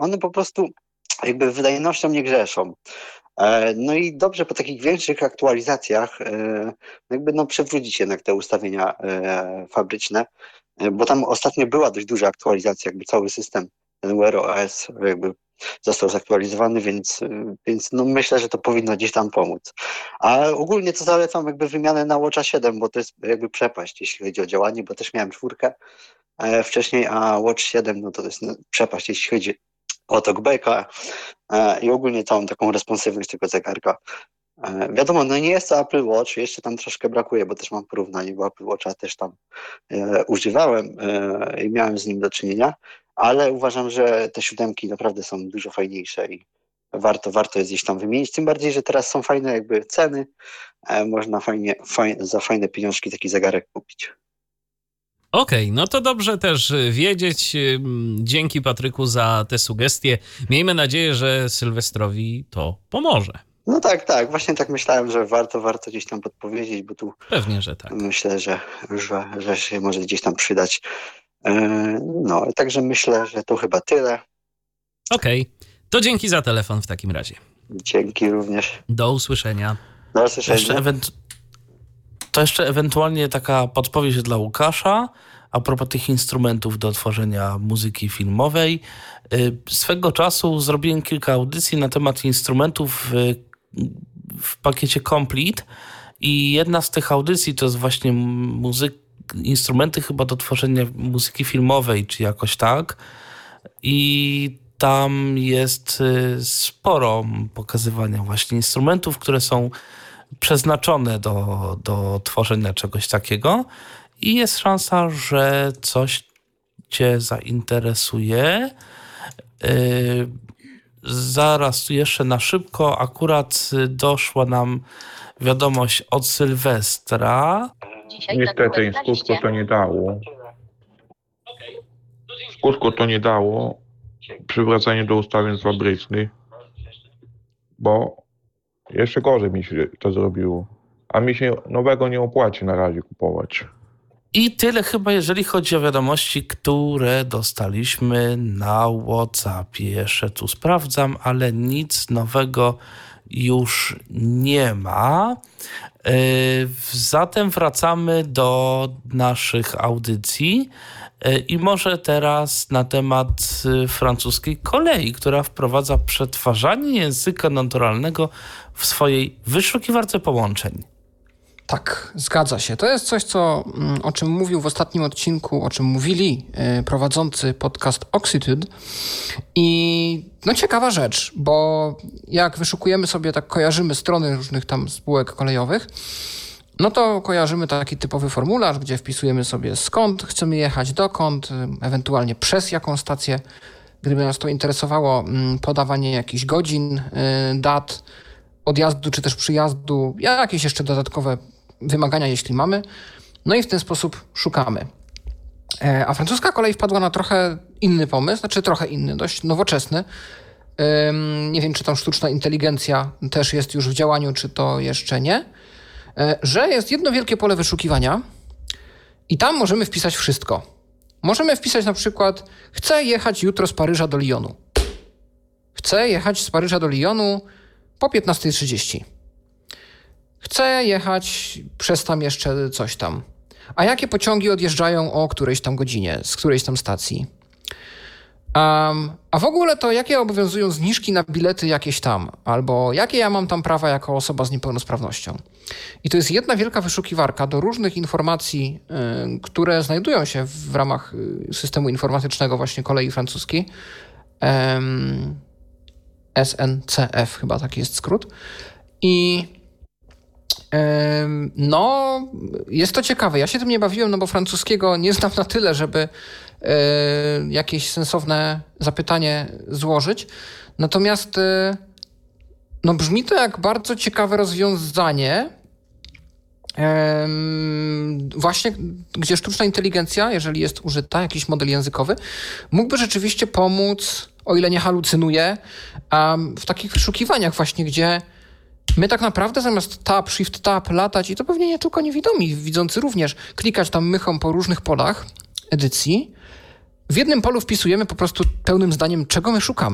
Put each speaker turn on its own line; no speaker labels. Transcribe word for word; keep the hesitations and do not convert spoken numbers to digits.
one po prostu jakby wydajnością nie grzeszą. No i dobrze po takich większych aktualizacjach jakby no przywrócić jednak te ustawienia fabryczne, bo tam ostatnio była dość duża aktualizacja, jakby cały system, ten Wear O S jakby został zaktualizowany, więc, więc no myślę, że to powinno gdzieś tam pomóc. A ogólnie to zalecam jakby wymianę na Watcha siedem, bo to jest jakby przepaść, jeśli chodzi o działanie, bo też miałem czwórkę wcześniej, a Watch siedem no to jest przepaść, jeśli chodzi o talkbacka i ogólnie całą taką responsywność tego zegarka. Wiadomo, no nie jest to Apple Watch, jeszcze tam troszkę brakuje, bo też mam porównanie, bo Apple Watcha też tam e, używałem e, i miałem z nim do czynienia, ale uważam, że te siódemki naprawdę są dużo fajniejsze i warto, warto jest gdzieś tam wymienić, tym bardziej, że teraz są fajne jakby ceny, e, można fajnie, fajne, za fajne pieniążki taki zegarek kupić.
Okej, okay, no to dobrze też wiedzieć. Dzięki Patryku za te sugestie. Miejmy nadzieję, że Sylwestrowi to pomoże.
No tak, tak. Właśnie tak myślałem, że warto, warto gdzieś tam podpowiedzieć, bo tu
pewnie, że tak.
Myślę, że, że, że się może gdzieś tam przydać. No, także myślę, że to chyba tyle.
Okej, okay. To dzięki za telefon w takim razie.
Dzięki również.
Do usłyszenia.
Do usłyszenia.
Jeszcze ewent- to jeszcze ewentualnie taka podpowiedź dla Łukasza a propos tych instrumentów do tworzenia muzyki filmowej. Swego czasu zrobiłem kilka audycji na temat instrumentów w, w pakiecie Complete i jedna z tych audycji to jest właśnie muzyk, instrumenty chyba do tworzenia muzyki filmowej, czy jakoś tak. I tam jest sporo pokazywania właśnie instrumentów, które są przeznaczone do, do tworzenia czegoś takiego i jest szansa, że coś cię zainteresuje. Yy, zaraz tu jeszcze na szybko akurat doszła nam wiadomość od Sylwestra.
Niestety skutku to nie dało. Skutku to nie dało przywracanie do ustawień fabrycznych, bo jeszcze gorzej mi się to zrobiło. A mi się nowego nie opłaci na razie kupować.
I tyle chyba, jeżeli chodzi o wiadomości, które dostaliśmy na WhatsAppie. Jeszcze tu sprawdzam, ale nic nowego już nie ma. Yy, zatem wracamy do naszych audycji yy, i może teraz na temat yy, francuskiej kolei, która wprowadza przetwarzanie języka naturalnego w swojej wyszukiwarce połączeń.
Tak, zgadza się. To jest coś, co, o czym mówił w ostatnim odcinku, o czym mówili yy, prowadzący podcast Oxitude. I no ciekawa rzecz, bo jak wyszukujemy sobie, tak kojarzymy strony różnych tam spółek kolejowych, no to kojarzymy taki typowy formularz, gdzie wpisujemy sobie skąd chcemy jechać, dokąd, ewentualnie przez jaką stację. Gdyby nas to interesowało, podawanie jakichś godzin, dat odjazdu czy też przyjazdu, jakieś jeszcze dodatkowe wymagania, jeśli mamy. No i w ten sposób szukamy. A francuska kolej wpadła na trochę inny pomysł, znaczy trochę inny, dość nowoczesny. Nie wiem, czy tam sztuczna inteligencja też jest już w działaniu, czy to jeszcze nie. Że jest jedno wielkie pole wyszukiwania i tam możemy wpisać wszystko. Możemy wpisać na przykład: chcę jechać jutro z Paryża do Lyonu. Chcę jechać z Paryża do Lyonu po piętnasta trzydzieści. Chcę jechać przez tam jeszcze coś tam. A jakie pociągi odjeżdżają o którejś tam godzinie, z którejś tam stacji? Um, a w ogóle to jakie obowiązują zniżki na bilety jakieś tam? Albo jakie ja mam tam prawa jako osoba z niepełnosprawnością? I to jest jedna wielka wyszukiwarka do różnych informacji, y, które znajdują się w ramach y, systemu informatycznego właśnie kolei francuskiej. Um, S N C F chyba taki jest skrót. I no, jest to ciekawe. Ja się tym nie bawiłem, no bo francuskiego nie znam na tyle, żeby y, jakieś sensowne zapytanie złożyć. Natomiast y, no brzmi to jak bardzo ciekawe rozwiązanie, y, właśnie gdzie sztuczna inteligencja, jeżeli jest użyta, jakiś model językowy, mógłby rzeczywiście pomóc, o ile nie halucynuje, um, w takich wyszukiwaniach właśnie, gdzie my tak naprawdę zamiast tab, shift tab, latać, i to pewnie nie tylko niewidomi, widzący również, klikać tam mychą po różnych polach edycji, w jednym polu wpisujemy po prostu pełnym zdaniem, czego my szukamy.